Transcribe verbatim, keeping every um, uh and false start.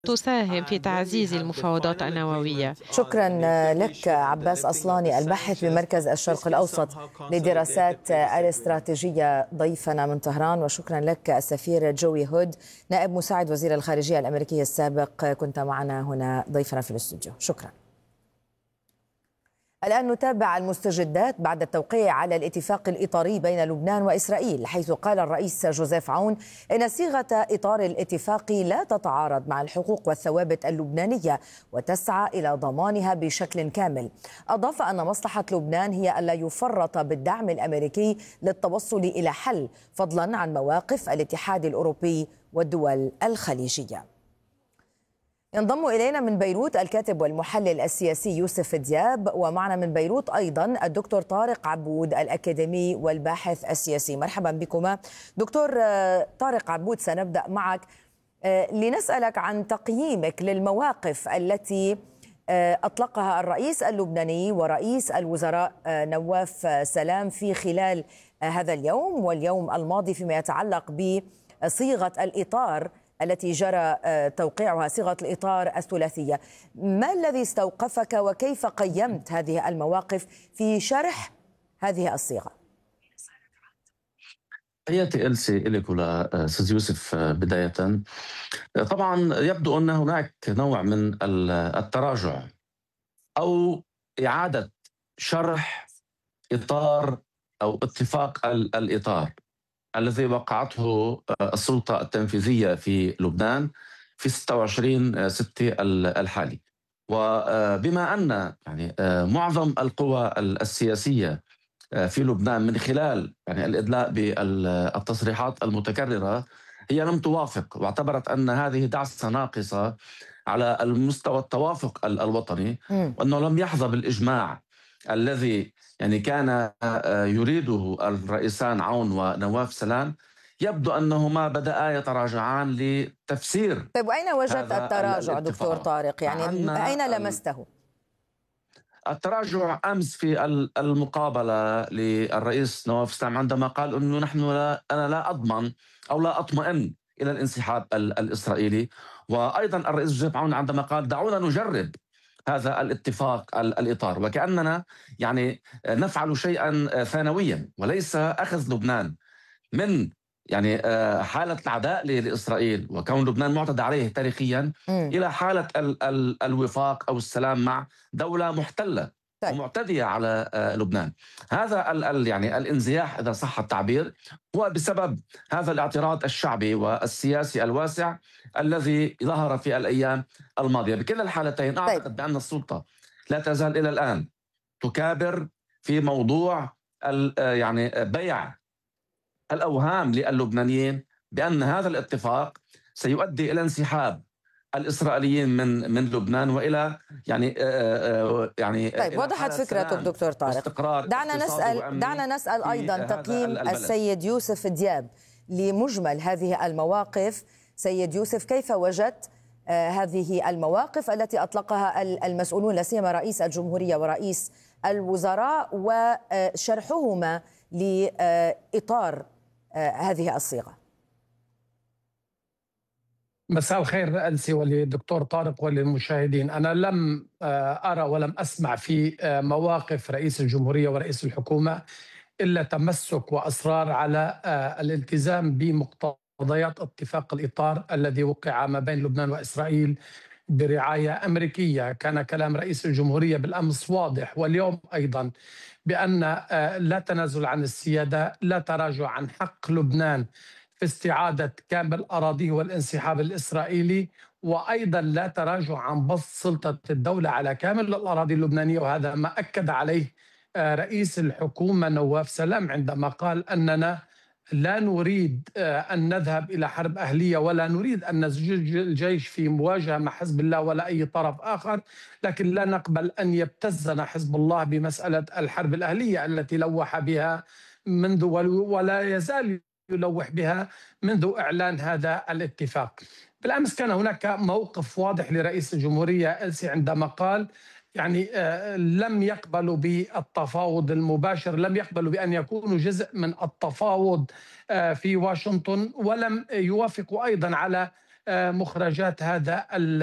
تساهم في تعزيز المفاوضات النووية. شكرا لك عباس أصلاني، الباحث بمركز الشرق الأوسط للدراسات الاستراتيجية، ضيفنا من طهران. وشكرا لك السفير جوي هود، نائب مساعد وزير الخارجية الأمريكي السابق، كنت معنا هنا ضيفنا في الاستوديو. شكرا. الآن نتابع المستجدات بعد التوقيع على الاتفاق الإطاري بين لبنان وإسرائيل، حيث قال الرئيس جوزيف عون إن صيغة إطار الاتفاق لا تتعارض مع الحقوق والثوابت اللبنانية وتسعى إلى ضمانها بشكل كامل. أضاف أن مصلحة لبنان هي ألا يفرط بالدعم الأمريكي للتوصل إلى حل، فضلا عن مواقف الاتحاد الأوروبي والدول الخليجية. ينضم إلينا من بيروت الكاتب والمحلل السياسي يوسف دياب، ومعنا من بيروت أيضا الدكتور طارق عبود الأكاديمي والباحث السياسي. مرحبا بكما. دكتور طارق عبود، سنبدأ معك لنسألك عن تقييمك للمواقف التي أطلقها الرئيس اللبناني ورئيس الوزراء نواف سلام في خلال هذا اليوم واليوم الماضي فيما يتعلق بصيغة الإطار التي جرى توقيعها، صيغة الإطار الثلاثية. ما الذي استوقفك وكيف قيمت هذه المواقف في شرح هذه الصيغة؟ تحياتي إلسي إليك ولأستاذ يوسف. بداية طبعا يبدو أن هناك نوع من التراجع أو إعادة شرح إطار أو اتفاق الإطار الذي وقعته السلطة التنفيذية في لبنان في ستة وعشرين ستة الحالي. وبما أن يعني معظم القوى السياسية في لبنان من خلال يعني الإدلاء بالتصريحات المتكررة هي لم توافق، واعتبرت أن هذه دعسة ناقصة على المستوى التوافق الوطني، وأنه لم يحظى بالإجماع الذي يعني كان يريده الرئيسان عون ونواف سلام. يبدو أنهما بدأ يتراجعان لتفسير. طيب، وأين وجدت التراجع دكتور طارق؟ يعني أين لمسته؟ التراجع أمس في المقابلة للرئيس نواف سلام عندما قال أنه نحن لا أنا لا أضمن أو لا أطمئن إلى الانسحاب الإسرائيلي. وأيضا الرئيس جوزيف عون عندما قال دعونا نجرب هذا الاتفاق الإطار، وكأننا يعني نفعل شيئا ثانويا وليس أخذ لبنان من يعني حالة العداء لإسرائيل وكون لبنان معتدى عليه تاريخيا م. إلى حالة ال ال الوفاق أو السلام مع دولة محتلة طيب. ومعتدية على لبنان. هذا ال ال يعني الانزياح إذا صح التعبير هو بسبب هذا الاعتراض الشعبي والسياسي الواسع الذي ظهر في الأيام الماضية. بكلا الحالتين أعتقد طيب. بأن السلطة لا تزال إلى الآن تكابر في موضوع يعني بيع الأوهام للبنانيين بأن هذا الاتفاق سيؤدي إلى انسحاب الإسرائيليين من من لبنان وإلى يعني آآ يعني طيب وضحت فكرتك دكتور طارق. دعنا نسأل دعنا نسأل أيضا تقييم السيد يوسف دياب لمجمل هذه المواقف. سيد يوسف، كيف وجدت هذه المواقف التي أطلقها المسؤولون لا سيما رئيس الجمهورية ورئيس الوزراء وشرحهما لإطار هذه الصيغة؟ مساء الخير ألسي وللدكتور طارق وللمشاهدين. أنا لم أرى ولم أسمع في مواقف رئيس الجمهورية ورئيس الحكومة إلا تمسك وأصرار على الالتزام بمقتضيات اتفاق الإطار الذي وقع ما بين لبنان وإسرائيل برعاية أمريكية. كان كلام رئيس الجمهورية بالأمس واضح واليوم أيضا بأن لا تنازل عن السيادة، لا تراجع عن حق لبنان في استعادة كامل أراضيه والانسحاب الإسرائيلي، وأيضا لا تراجع عن بسط سلطة الدولة على كامل الأراضي اللبنانية. وهذا ما أكد عليه رئيس الحكومة نواف سلام عندما قال أننا لا نريد أن نذهب إلى حرب أهلية ولا نريد أن نزج الجيش في مواجهة مع حزب الله ولا أي طرف آخر، لكن لا نقبل أن يبتزنا حزب الله بمسألة الحرب الأهلية التي لوح بها منذ ولا يزال يلوح بها منذ إعلان هذا الاتفاق. بالأمس كان هناك موقف واضح لرئيس الجمهورية ألسي عندما قال يعني لم يقبلوا بالتفاوض المباشر، لم يقبلوا بأن يكونوا جزء من التفاوض في واشنطن، ولم يوافقوا أيضا على مخرجات هذا